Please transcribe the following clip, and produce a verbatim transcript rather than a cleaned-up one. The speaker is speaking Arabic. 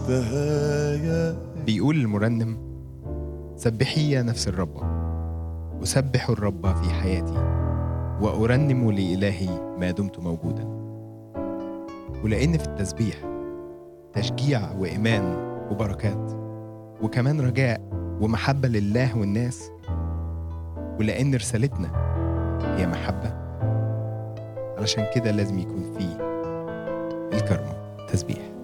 عشتها. بيقول المرنم: سبحي يا نفس الرب، أسبح الرب في حياتي، وأرنم لإلهي ما دمت موجودا. ولأن في التسبيح تشجيع وإيمان وبركات، وكمان رجاء ومحبة لله والناس. ولأن رسالتنا هي محبة، علشان كده لازم يكون فيه الكرمة تسبيح.